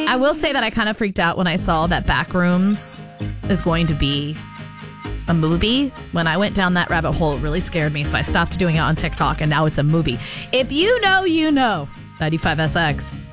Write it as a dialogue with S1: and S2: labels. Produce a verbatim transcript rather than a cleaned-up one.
S1: I will say that I kind of freaked out when I saw that Backrooms is going to be a movie. When I went down that rabbit hole, it really scared me, so I stopped doing it on TikTok, and now it's a movie. If you know, you know. ninety-five S X.